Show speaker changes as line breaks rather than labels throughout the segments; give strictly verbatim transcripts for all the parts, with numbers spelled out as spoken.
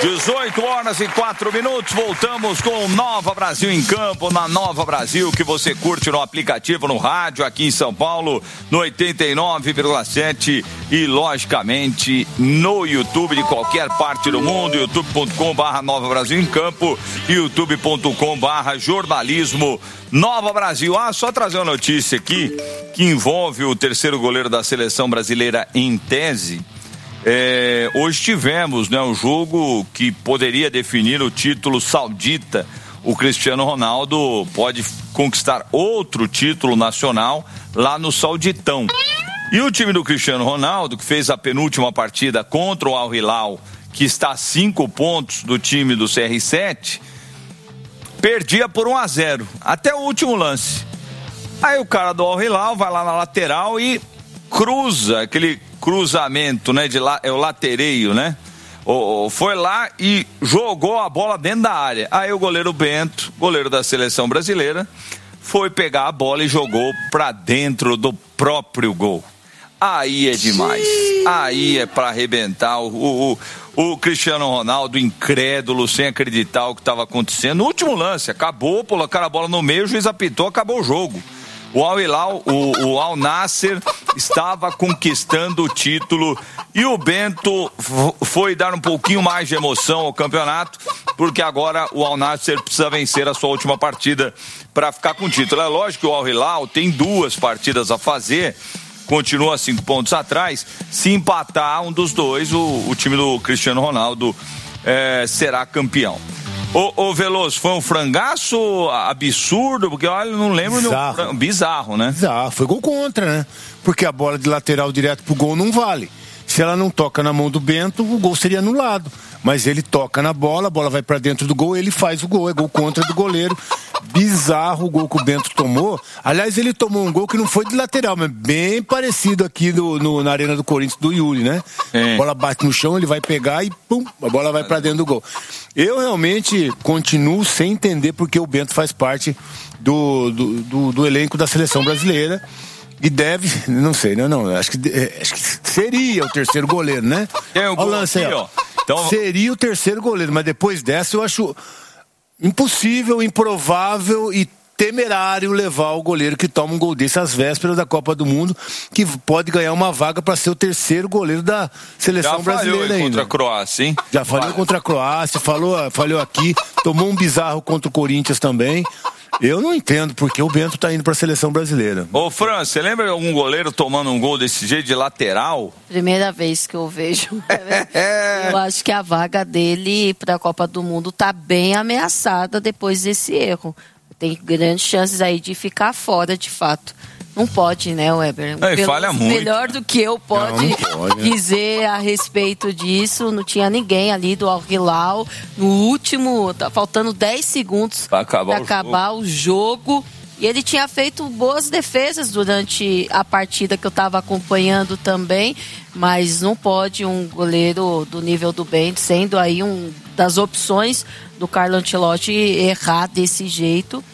dezoito horas e quatro minutos, voltamos com Nova Brasil em Campo, na Nova Brasil, que você curte no aplicativo, no rádio, aqui em São Paulo, no oitenta e nove vírgula sete e, logicamente, no YouTube de qualquer parte do mundo, youtube ponto com barra Nova Brasil em Campo, youtube ponto com barra jornalismo Nova Brasil. Ah, só trazer uma notícia aqui, que envolve o terceiro goleiro da seleção brasileira em tese. É, hoje tivemos, né, um jogo que poderia definir o título saudita. O Cristiano Ronaldo pode conquistar outro título nacional lá no Sauditão. E o time do Cristiano Ronaldo, que fez a penúltima partida contra o Al Hilal, que está a cinco pontos do time do C R sete, perdia por um a zero, até o último lance. Aí o cara do Al Hilal vai lá na lateral e cruza aquele cruzamento, né, de lá, é o latereio, né? O, foi lá e jogou a bola dentro da área. Aí o goleiro Bento, goleiro da seleção brasileira, foi pegar a bola e jogou pra dentro do próprio gol. Aí é demais. Aí é pra arrebentar. O, o, o Cristiano Ronaldo, incrédulo, sem acreditar o que estava acontecendo. No último lance, acabou, colocaram a bola no meio, o juiz apitou, acabou o jogo. O Al Hilal, o, o Al Nassr estava conquistando o título e o Bento foi dar um pouquinho mais de emoção ao campeonato, porque agora o Al Nassr precisa vencer a sua última partida para ficar com o título. É lógico que o Al Hilal tem duas partidas a fazer, continua cinco pontos atrás. Se empatar um dos dois, o, o time do Cristiano Ronaldo é, será campeão. Ô, ô Veloso, foi um frangaço absurdo, porque olha, eu não lembro.
Bizarro.
Um, bizarro, né?
Bizarro, foi gol contra, né? Porque a bola de lateral direto pro gol não vale. Se ela não toca na mão do Bento, o gol seria anulado. Mas ele toca na bola, a bola vai pra dentro do gol, ele faz o gol, é gol contra do goleiro. Bizarro o gol que o Bento tomou. Aliás, ele tomou um gol que não foi de lateral, mas bem parecido aqui do, no, na Arena do Corinthians, do Yuri, né? É. A bola bate no chão, ele vai pegar e pum, a bola vai pra dentro do gol. Eu realmente continuo sem entender porque o Bento faz parte do, do, do, do elenco da seleção brasileira. E deve, não sei, não, não, acho que, acho que seria o terceiro goleiro, né?
Tem o gol lance aí, ó.
Então... Seria o terceiro goleiro, mas depois dessa eu acho impossível, improvável e temerário levar o goleiro que toma um gol desse às vésperas da Copa do Mundo, que pode ganhar uma vaga para ser o terceiro goleiro da seleção
Já
brasileira ainda.
Contra a Croácia, hein?
Já falhou Vai. contra a Croácia, falou, falhou aqui, tomou um bizarro contra o Corinthians também. Eu não entendo porque o Bento tá indo pra seleção brasileira.
Ô, Fran, você lembra de algum goleiro tomando um gol desse jeito de lateral?
Primeira vez que eu vejo. Eu acho que a vaga dele pra Copa do Mundo tá bem ameaçada depois desse erro. Tem grandes chances aí de ficar fora, de fato. Não pode, né, Weber?
Não, ele falha muito.
Melhor do que eu pode, não, não pode dizer a respeito disso. Não tinha ninguém ali do Al Hilal. No último, tá faltando dez segundos para acabar, o, acabar jogo. o jogo. E ele tinha feito boas defesas durante a partida que eu estava acompanhando também. Mas não pode um goleiro do nível do Bento, sendo aí um das opções do Carlo Ancelotti, errar desse jeito.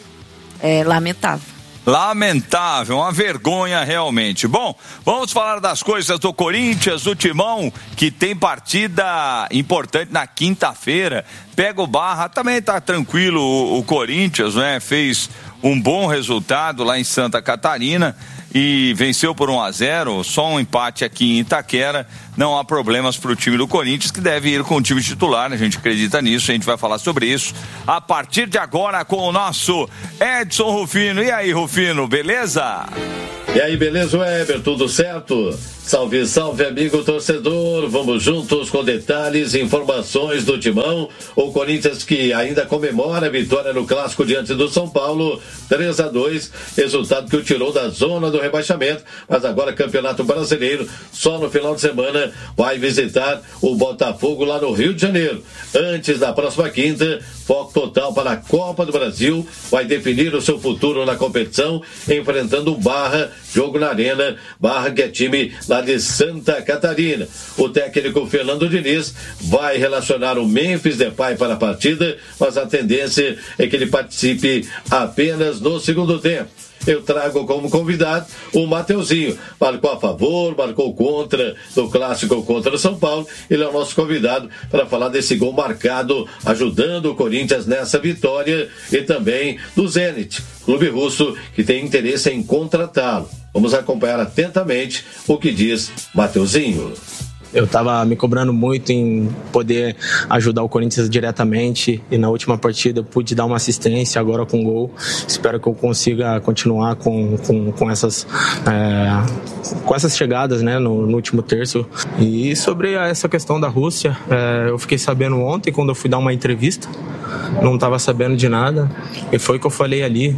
É lamentável.
Lamentável, uma vergonha realmente. Bom, vamos falar das coisas do Corinthians, do Timão, que tem partida importante na quinta-feira. Pega o Barra, também tá tranquilo o, o Corinthians, né? Fez um bom resultado lá em Santa Catarina e venceu por um a zero, só um empate aqui em Itaquera. Não há problemas para o time do Corinthians, que deve ir com o time titular, né? A gente acredita nisso, a gente vai falar sobre isso a partir de agora com o nosso Edson Rufino. E aí, Rufino, beleza?
E aí, beleza, Weber, tudo certo? Salve, salve, amigo torcedor, vamos juntos com detalhes e informações do Timão. O Corinthians que ainda comemora a vitória no Clássico diante do São Paulo, três a dois, resultado que o tirou da zona do rebaixamento, mas agora Campeonato Brasileiro, só no final de semana vai visitar o Botafogo lá no Rio de Janeiro. Antes da próxima quinta, foco total para a Copa do Brasil, vai definir o seu futuro na competição, enfrentando o Barra, jogo na Arena, Barra que é time lá de Santa Catarina. O técnico Fernando Diniz vai relacionar o Memphis Depay para a partida, mas a tendência é que ele participe apenas no segundo tempo. eu trago como convidado o Mateuzinho. Marcou a favor, marcou contra no clássico contra o São Paulo. Ele é o nosso convidado para falar desse gol marcado, ajudando o Corinthians nessa vitória, e também do Zenit, clube russo que tem interesse em contratá-lo. Vamos acompanhar atentamente o que diz Mateuzinho.
Eu estava me cobrando muito em poder ajudar o Corinthians diretamente, e na última partida eu pude dar uma assistência, agora com gol. Espero que eu consiga continuar com, com, com, essas, é, com essas chegadas, né, no, no último terço. E sobre essa questão da Rússia, é, eu fiquei sabendo ontem quando eu fui dar uma entrevista, não estava sabendo de nada, e foi o que eu falei ali.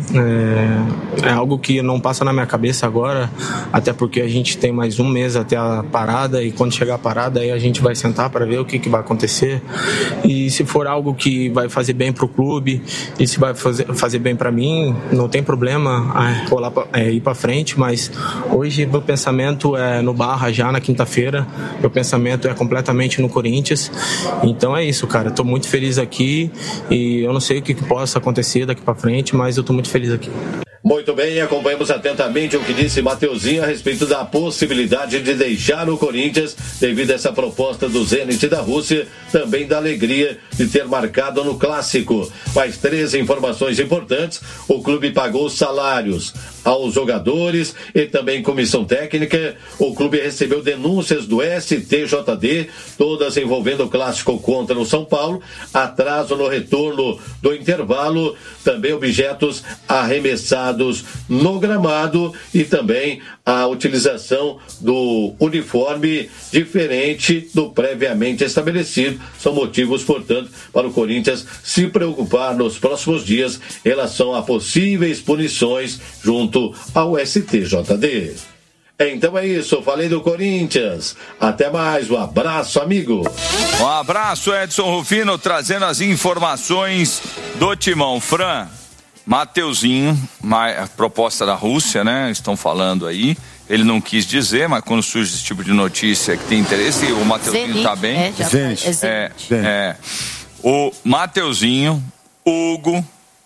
É, é algo que não passa na minha cabeça agora, até porque a gente tem mais um mês até a parada, e quando chegar parada, aí a gente vai sentar para ver o que, que vai acontecer, e se for algo que vai fazer bem pro clube e se vai fazer, fazer bem para mim, não tem problema é, rolar pra, é, ir para frente, mas hoje meu pensamento é no Barra já na quinta-feira, meu pensamento é completamente no Corinthians. Então é isso, cara, tô muito feliz aqui, e eu não sei o que, que possa acontecer daqui para frente, mas eu tô muito feliz aqui.
Muito bem, acompanhamos atentamente o que disse Mateuzinho a respeito da possibilidade de deixar o Corinthians devido a essa proposta do Zenit da Rússia, também da alegria de ter marcado no clássico. Mais três informações importantes: o clube pagou salários aos jogadores e também comissão técnica. O clube recebeu denúncias do S T J D, todas envolvendo o clássico contra o São Paulo, atraso no retorno do intervalo, também objetos arremessados no gramado e também a utilização do uniforme diferente do previamente estabelecido. São motivos, portanto, para o Corinthians se preocupar nos próximos dias em relação a possíveis punições junto ao S T J D. Então é isso, falei do Corinthians. Até mais, um abraço, amigo.
Um abraço, Edson Rufino, trazendo as informações do Timão. Fran, Mateuzinho, a proposta da Rússia, né? Estão falando aí. Ele não quis dizer, mas quando surge esse tipo de notícia que tem interesse, o Mateuzinho está bem.
É, já
Zenit. É, é, é. O Mateuzinho, Hugo,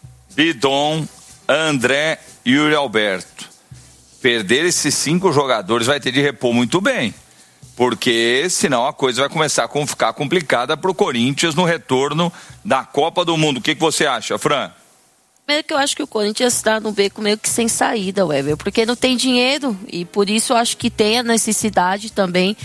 Bidon, André e Yuri Alberto. Perder esses cinco jogadores vai ter de repor muito bem, porque senão a coisa vai começar a ficar complicada para o Corinthians no retorno da Copa do Mundo. O que, que você acha, Fran?
Primeiro que eu acho que o Corinthians está no beco meio que sem saída, Weber, porque não tem dinheiro, e por isso eu acho que tem a necessidade também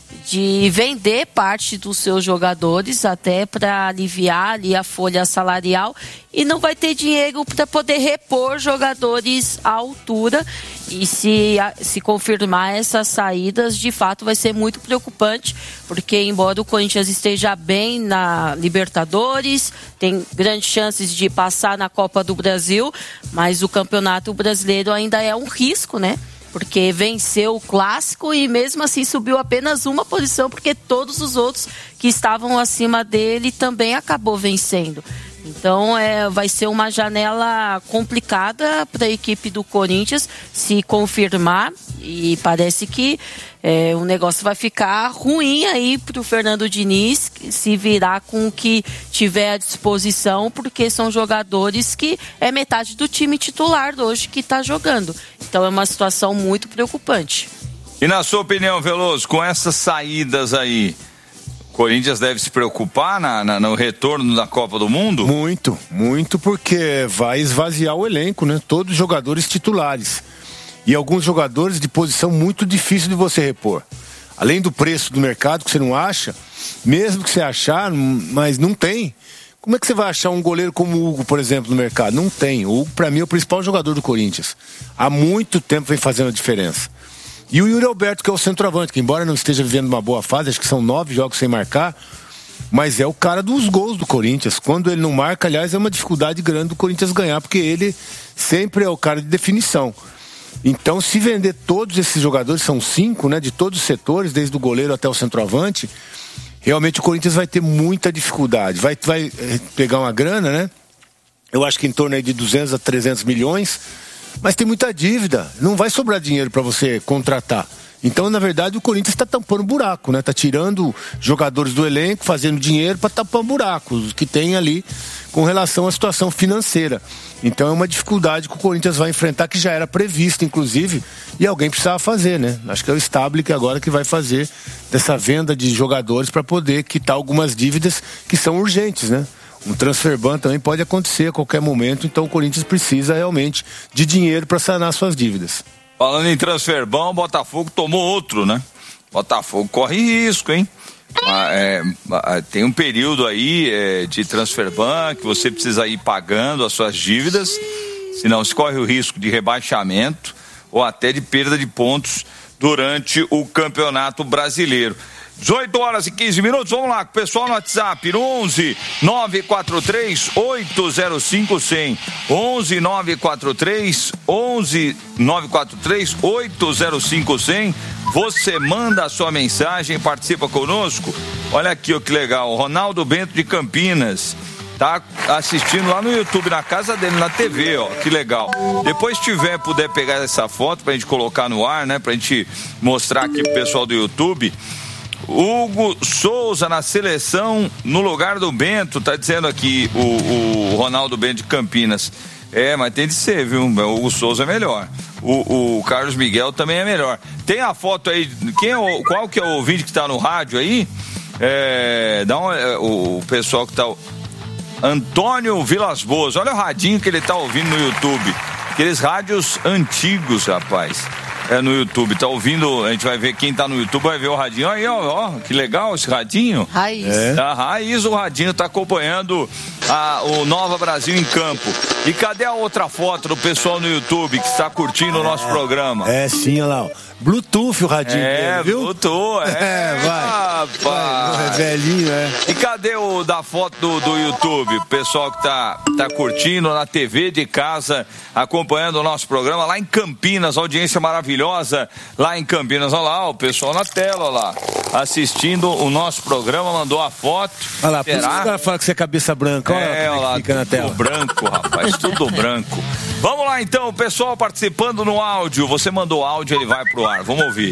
de vender parte dos seus jogadores até para aliviar ali a folha salarial, e não vai ter dinheiro para poder repor jogadores à altura. E se, se confirmar essas saídas, de fato vai ser muito preocupante, porque embora o Corinthians esteja bem na Libertadores, tem grandes chances de passar na Copa do Brasil, mas o Campeonato Brasileiro ainda é um risco, né? Porque venceu o clássico e mesmo assim subiu apenas uma posição, porque todos os outros que estavam acima dele também acabou vencendo. Então é, vai ser uma janela complicada para a equipe do Corinthians se confirmar, e parece que é, o negócio vai ficar ruim aí para o Fernando Diniz se virar com o que tiver à disposição, porque são jogadores que é metade do time titular hoje que está jogando. Então é uma situação muito preocupante.
E na sua opinião, Veloso, com essas saídas aí, o Corinthians deve se preocupar na, na, no retorno da Copa do Mundo?
Muito, muito, porque vai esvaziar o elenco, né? Todos os jogadores titulares. E alguns jogadores de posição muito difícil de você repor. Além do preço do mercado, que você não acha, mesmo que você achar, mas não tem. Como é que você vai achar um goleiro como o Hugo, por exemplo, no mercado? Não tem. O Hugo, pra mim, é o principal jogador do Corinthians. Há muito tempo vem fazendo a diferença. E o Yuri Alberto, que é o centroavante, que embora não esteja vivendo uma boa fase, acho que são nove jogos sem marcar, mas é o cara dos gols do Corinthians. Quando ele não marca, aliás, é uma dificuldade grande do Corinthians ganhar, porque ele sempre é o cara de definição. Então, se vender todos esses jogadores, são cinco, né, de todos os setores, desde o goleiro até o centroavante, realmente o Corinthians vai ter muita dificuldade. Vai, vai pegar uma grana, né? Eu acho que em torno aí de duzentos a trezentos milhões, mas tem muita dívida. Não vai sobrar dinheiro para você contratar. Então, na verdade, o Corinthians está tampando buraco, né? Está tirando jogadores do elenco, fazendo dinheiro para tapar buracos que tem ali com relação à situação financeira. Então é uma dificuldade que o Corinthians vai enfrentar, que já era prevista, inclusive, e alguém precisava fazer, né? Acho que é o Stabile que agora que vai fazer dessa venda de jogadores para poder quitar algumas dívidas que são urgentes, né? Um transfer ban também pode acontecer a qualquer momento, então o Corinthians precisa realmente de dinheiro para sanar suas dívidas.
Falando em transfer ban, o Botafogo tomou outro, né? Botafogo corre risco, hein? É, tem um período aí é, de transfer ban que você precisa ir pagando as suas dívidas, senão se corre o risco de rebaixamento ou até de perda de pontos durante o Campeonato Brasileiro. dezoito horas e quinze minutos, vamos lá, com o pessoal no WhatsApp, no onze nove quatro três oito zero cinco cem, onze nove quatro três, onze nove quatro três oito zero cinco cem, você manda a sua mensagem, participa conosco. Olha aqui, ó, que legal, o Ronaldo Bento de Campinas tá assistindo lá no YouTube, na casa dele, na T V, ó, que legal. Depois, se tiver, puder pegar essa foto pra gente colocar no ar, né, pra gente mostrar aqui pro pessoal do YouTube. Hugo Souza na seleção no lugar do Bento, tá dizendo aqui o, o Ronaldo Bento de Campinas. É, mas tem de ser, viu? O Hugo Souza é melhor. O, o Carlos Miguel também é melhor. Tem a foto aí, quem é o, qual que é o ouvinte que tá no rádio aí? É, dá um, é, o, o pessoal que tá... Antônio Vilas Boas, olha o radinho que ele tá ouvindo no YouTube. Aqueles rádios antigos, rapaz. É no YouTube, tá ouvindo, a gente vai ver quem tá no YouTube, vai ver o radinho, aí ó, ó, que legal esse radinho.
Raiz.
É. A Raiz, o radinho tá acompanhando a, o Nova Brasil em campo. E cadê a outra foto do pessoal no YouTube que está curtindo é, o nosso programa?
É sim, olha lá, ó. Bluetooth o radinho
é,
dele, viu?
Bluetooth, é.
É, vai.
Rapaz.
É velhinho, é.
E cadê o da foto do, do YouTube? O pessoal que tá, tá curtindo na T V de casa, acompanhando o nosso programa lá em Campinas, audiência maravilhosa lá em Campinas. Olha lá, o pessoal na tela, olha lá, assistindo o nosso programa, mandou a foto.
Olha lá, por isso que o cara fala que você é cabeça branca, olha
é,
lá,
lá,
fica na tela.
Tudo branco, rapaz, tudo branco. Vamos lá então, o pessoal participando no áudio. Você mandou áudio, ele vai pro ar. Vamos ouvir.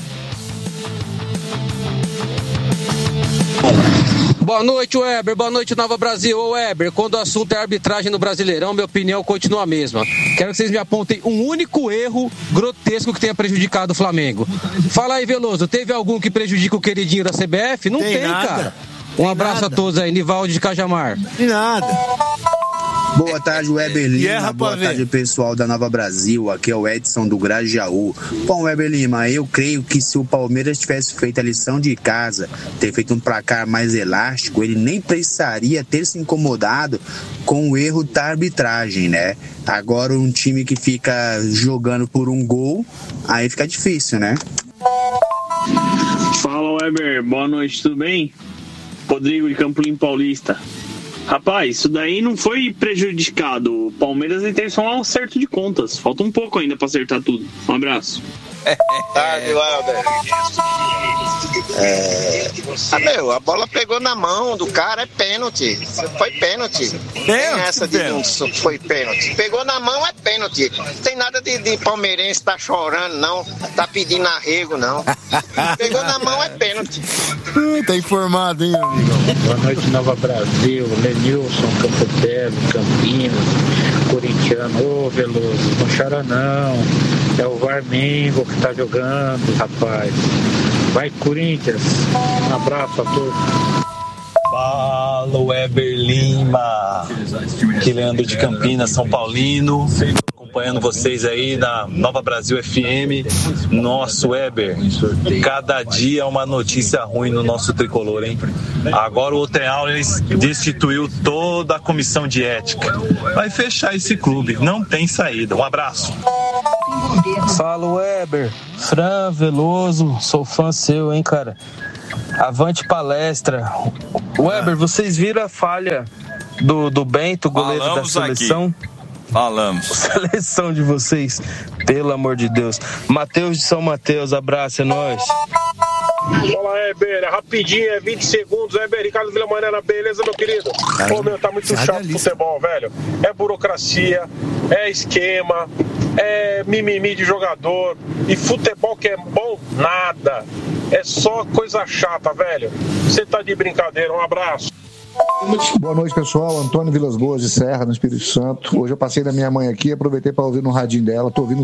Boa noite, Weber. Boa noite, Nova Brasil. Ô, Weber, quando o assunto é arbitragem no Brasileirão, minha opinião continua a mesma. Quero que vocês me apontem um único erro grotesco que tenha prejudicado o Flamengo. Fala aí, Veloso, teve algum que prejudica o queridinho da C B F? Não tem, tem cara. Um tem abraço nada. A todos aí, Nivaldo de Cajamar.
De nada.
Boa tarde, Weber Lima. Yeah, boa tarde, pessoal da Nova Brasil. Aqui é o Edson do Grajaú. Bom, Weber Lima, eu creio que se o Palmeiras tivesse feito a lição de casa, ter feito um placar mais elástico, ele nem precisaria ter se incomodado com o erro da arbitragem, né? Agora, um time que fica jogando por um gol, aí fica difícil, né?
Fala, Weber. Boa noite, tudo bem? Rodrigo de Campolim Paulista. Rapaz, isso daí não foi prejudicado. O Palmeiras tem só um acerto de contas. Falta um pouco ainda pra acertar tudo. Um abraço.
Tarde, Welber. É... Ah, meu, a bola pegou na mão do cara, é pênalti. Foi pênalti. Tem essa de não foi pênalti. Pegou na mão, é pênalti. Não tem nada de, de palmeirense tá chorando, não. Tá pedindo arrego, não. Pegou na mão, é pênalti.
Tá informado, hein, amigo?
Boa noite, Nova Brasil. Lenilson, Campo Belo, Campinas, corintiano. Ô, Veloso, não chora não. É o Varmengo que tá jogando, rapaz. Vai, Corinthians. Um abraço a todos.
Fala, Weber Lima. Aqui Leandro de Campinas, São Paulino. Acompanhando vocês aí na Nova Brasil F M. Nosso Weber, cada dia é uma notícia ruim no nosso tricolor, hein? Agora o Otenaules destituiu toda a comissão de ética. Vai fechar esse clube, não tem saída. Um abraço.
Fala, Weber. Fran Veloso, sou fã seu, hein, cara? Avante palestra. Weber, vocês viram a falha do, do Bento, goleiro Falamos da seleção?
Aqui. Falamos.
Seleção de vocês, pelo amor de Deus. Matheus de São Mateus, abraço, é nóis.
Fala, Weber, é rapidinho, é vinte segundos, Weber, Ricardo Villamanera, beleza, meu querido? Pô, meu, tá muito chato o futebol, velho. É burocracia, é esquema, é mimimi de jogador. E futebol que é bom, nada. É só coisa chata, velho. Você tá de brincadeira. Um abraço.
Boa noite, pessoal. Antônio Vilas Boas de Serra, no Espírito Santo. Hoje eu passei da minha mãe aqui, aproveitei para ouvir no radinho dela. Tô ouvindo